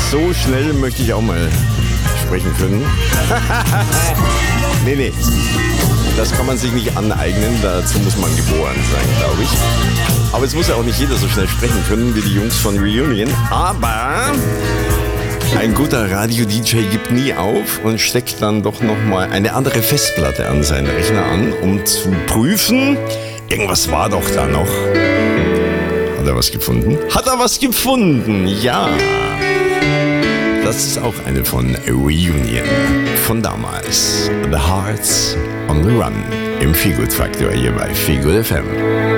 So schnell möchte ich auch mal sprechen können. Nee. Das kann man sich nicht aneignen, dazu muss man geboren sein, glaube ich. Aber es muss ja auch nicht jeder so schnell sprechen können wie die Jungs von Reunion. Aber ein guter Radio-DJ gibt nie auf und steckt dann doch nochmal eine andere Festplatte an seinen Rechner an, um zu prüfen, irgendwas war doch da noch. Hat er was gefunden? Hat er was gefunden? Ja. Das ist auch eine von Reunion von damals. The Hearts on the Run im Feelgood Faktor hier bei Feelgood FM.